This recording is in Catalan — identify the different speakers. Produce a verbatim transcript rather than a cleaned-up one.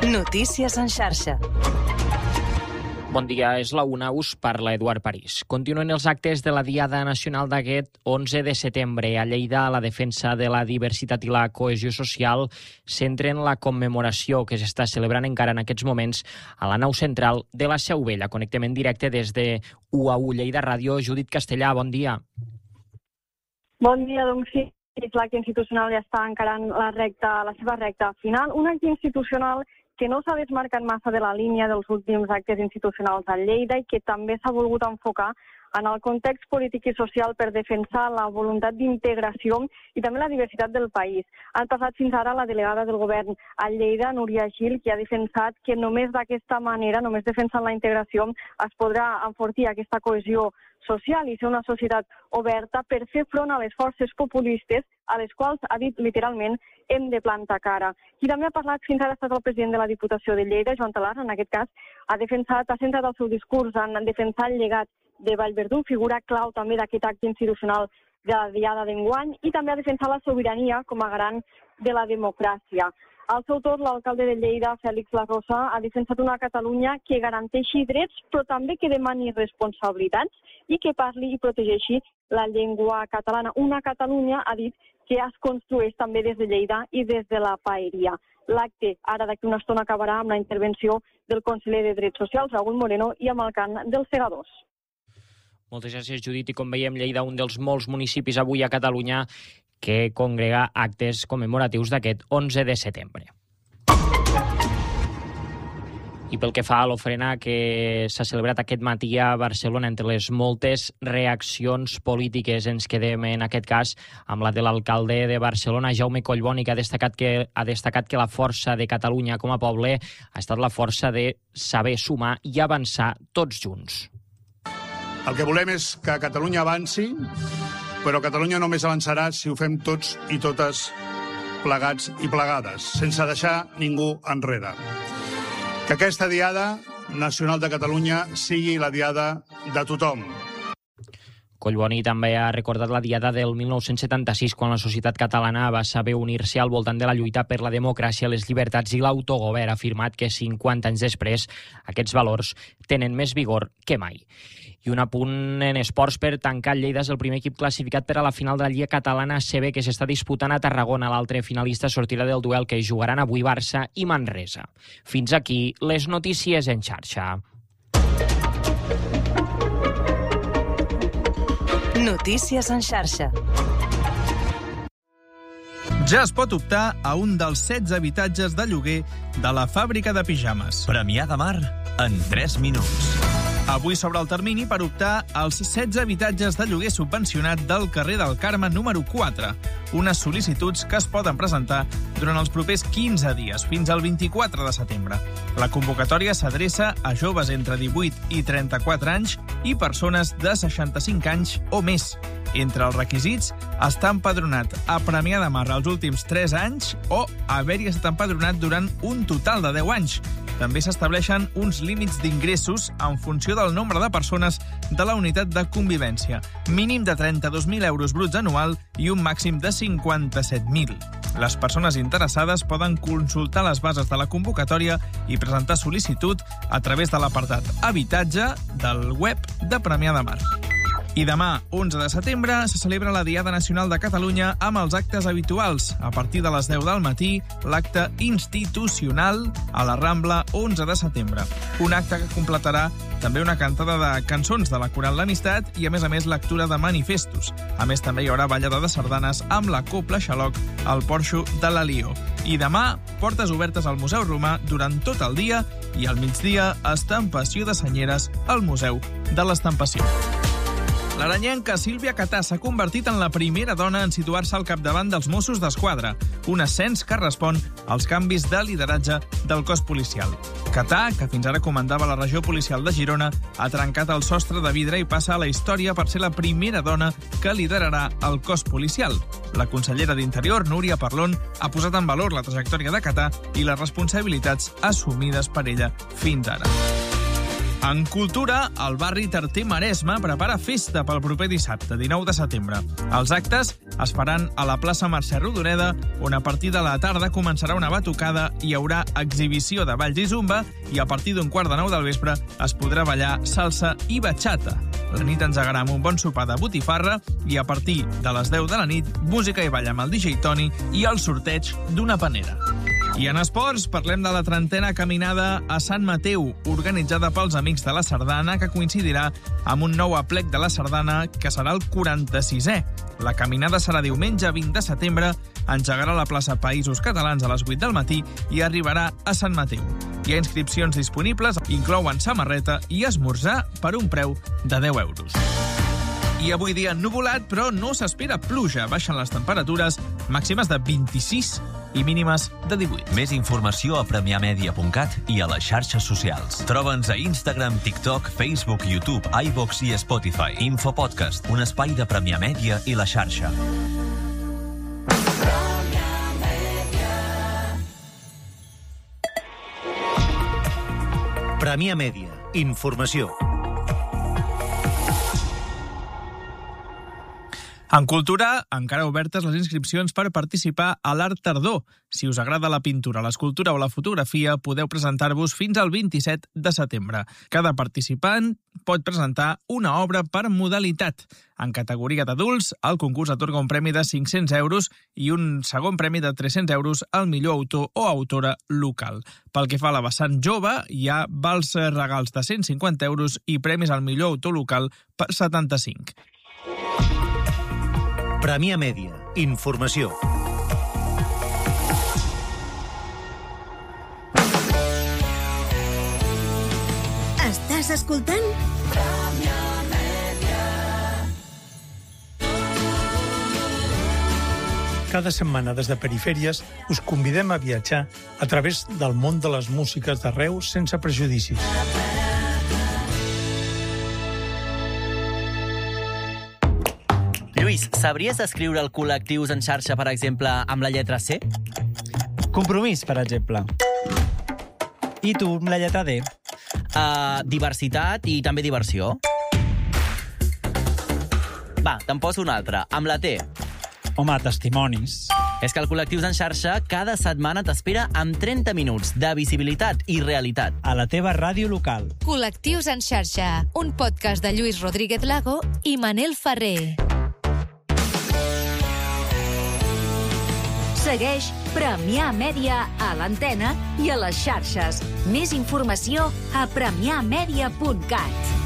Speaker 1: Notícies en xarxa.
Speaker 2: Bon dia, és la una, us parla Eduard París. Continuen els actes de la Diada Nacional d'aquest onze de setembre. A Lleida, la defensa de la diversitat i la cohesió social centren la commemoració que s'està celebrant encara en aquests moments a la nau central de la Seu Vella. Connectem en directe des de u a u Lleida Ràdio. Judit Castellà, bon dia.
Speaker 3: Bon dia, doncs sí. L'acte institucional ja està encarant la, recta, la seva recta final. Un acte institucional que no s'ha desmarcat massa de la línia dels últims actes institucionals a Lleida i que també s'ha volgut enfocar en el context polític i social per defensar la voluntat d'integració i també la diversitat del país. Han passat fins ara la delegada del govern a Lleida, Núria Gil, que ha defensat que només d'aquesta manera, només defensant la integració, es podrà enfortir aquesta cohesió social i ser una societat oberta per fer front a les forces populistes a les quals, ha dit literalment, hem de plantar cara. Qui també ha parlat fins ara ha estat el president de la Diputació de Lleida, Joan Talar, en aquest cas, ha defensat, ha centrat el seu discurs en defensar el llegat de Vallverdú, figura clau també d'aquest acte institucional de la Diada d'enguany, i també ha defensat la sobirania com a garant de la democràcia. Al seu torn, l'alcalde de Lleida, Fèlix La Rosa, ha defensat una Catalunya que garanteixi drets, però també que demani responsabilitats i que parli i protegeixi la llengua catalana. Una Catalunya, ha dit, que es construeix també des de Lleida i des de la paeria. L'acte, ara d'aquí una estona, acabarà amb la intervenció del conseller de Drets Socials, Raúl Moreno, i amb el cant dels segadors.
Speaker 2: Moltes gràcies, Judit. I com veiem, Lleida, un dels molts municipis avui a Catalunya que congrega actes commemoratius d'aquest onze de setembre. I pel que fa a l'ofrena que s'ha celebrat aquest matí a Barcelona, entre les moltes reaccions polítiques ens quedem en aquest cas amb la de l'alcalde de Barcelona, Jaume Collboni, que ha destacat que, ha destacat que la força de Catalunya com a poble ha estat la força de saber sumar i avançar tots junts.
Speaker 4: El que volem és que Catalunya avanci, però Catalunya només avançarà si ho fem tots i totes plegats i plegades, sense deixar ningú enrere. Que aquesta Diada Nacional de Catalunya sigui la Diada de tothom.
Speaker 2: Collboni també ha recordat la Diada del mil nou-cents setanta-sis, quan la societat catalana va saber unir-se al voltant de la lluita per la democràcia, les llibertats i l'autogovern. Ha afirmat que cinquanta anys després aquests valors tenen més vigor que mai. I un apunt en esports per tancar. Lleida és el primer equip classificat per a la final de la Lliga Catalana A C B, que s'està disputant a Tarragona. L'altre finalista sortirà del duel que jugaran avui Barça i Manresa. Fins aquí les notícies en xarxa.
Speaker 1: Notícies en xarxa.
Speaker 5: Ja es pot optar a un dels setze habitatges de lloguer de la fàbrica de pijames.
Speaker 6: Premià de Mar en tres minuts.
Speaker 5: Avui s'obre el termini per optar als setze habitatges de lloguer subvencionat del carrer del Carme número quatre. Unes sol·licituds que es poden presentar durant els propers quinze dies, fins al vint-i-quatre de setembre. La convocatòria s'adreça a joves entre divuit i trenta-quatre anys i persones de seixanta-cinc anys o més. Entre els requisits, estar empadronat a Premià de Mar els últims tres anys o haver-hi estat empadronat durant un total de deu anys. També s'estableixen uns límits d'ingressos en funció del nombre de persones de la unitat de convivència, mínim de trenta-dos mil euros bruts anual i un màxim de cinquanta-set mil. Les persones interessades poden consultar les bases de la convocatòria i presentar sol·licitud a través de l'apartat Habitatge del web de Premià de Mar. I demà, onze de setembre, se celebra la Diada Nacional de Catalunya amb els actes habituals. A partir de les deu del matí, l'acte institucional a la Rambla, onze de setembre. Un acte que completarà també una cantada de cançons de la Coral L'Amistat i, a més a més, lectura de manifestos. A més, també hi haurà ballada de sardanes amb la Cobla Xaloc al porxo de la Lió. I demà, portes obertes al Museu Romà durant tot el dia i al migdia, estampació de senyeres al Museu de l'Estampació. L'aranyenca Sílvia Catà s'ha convertit en la primera dona en situar-se al capdavant dels Mossos d'Esquadra, un ascens que respon als canvis de lideratge del cos policial. Catà, que fins ara comandava la regió policial de Girona, ha trencat el sostre de vidre i passa a la història per ser la primera dona que liderarà el cos policial. La consellera d'Interior, Núria Parlon, ha posat en valor la trajectòria de Catà i les responsabilitats assumides per ella fins ara. En cultura, el barri Tarter Maresme prepara festa pel proper dissabte, dinou de setembre. Els actes es faran a la plaça Mercè Rodoreda, on a partir de la tarda començarà una batucada, hi haurà exhibició de balls i zumba i a partir d'un quart de nou del vespre es podrà ballar salsa i bachata. La nit engegarà amb un bon sopar de botifarra i a partir de les deu de la nit, música i ball amb el D J Toni i el sorteig d'una panera. I en esports parlem de la trentena caminada a Sant Mateu, organitzada pels Amics de la Sardana, que coincidirà amb un nou aplec de la Sardana, que serà el quaranta-sisè. La caminada serà diumenge vint de setembre, engegarà a la plaça Països Catalans a les vuit del matí i arribarà a Sant Mateu. Hi ha inscripcions disponibles, inclouen samarreta i esmorzar per un preu de deu euros. I avui dia ennuvolat, però no s'espera pluja. Baixen les temperatures màximes de vint-i-sis i mínimes de divuit.
Speaker 6: Més informació a premià media punt cat i a les xarxes socials. Troba'ns a Instagram, TikTok, Facebook, YouTube, iVox i Spotify. Infopodcast, un espai de Premià Mèdia i la xarxa.
Speaker 7: Premià Mèdia. Informació.
Speaker 5: En cultura, encara obertes les inscripcions per participar a l'Art Tardor. Si us agrada la pintura, l'escultura o la fotografia, podeu presentar-vos fins al vint-i-set de setembre. Cada participant pot presentar una obra per modalitat. En categoria d'adults, el concurs atorga un premi de cinc-cents euros i un segon premi de tres-cents euros al millor autor o autora local. Pel que fa a la vessant jove, hi ha vals regals de cent cinquanta euros i premis al millor autor local per setanta-cinc.
Speaker 7: Premià Mèdia. Informació.
Speaker 8: Estàs escoltant? Premià Mèdia.
Speaker 9: Cada setmana des de Perifèries us convidem a viatjar a través del món de les músiques d'arreu sense prejudicis.
Speaker 10: Lluís, sabries escriure el col·lectius en xarxa, per exemple, amb la lletra C?
Speaker 11: Compromís, per exemple. I tu, amb la lletra D?
Speaker 10: Uh, diversitat i també diversió. Va, te'n poso una altra, amb la T.
Speaker 11: Home, testimonis.
Speaker 10: És que el Col·lectius en xarxa cada setmana t'espera amb trenta minuts de visibilitat i realitat.
Speaker 11: A la teva ràdio local.
Speaker 12: Col·lectius en xarxa, un podcast de Lluís Rodríguez Lago i Manel Ferrer.
Speaker 8: Segueix Premià Mèdia a l'antena i a les xarxes. Més informació a premià media punt cat.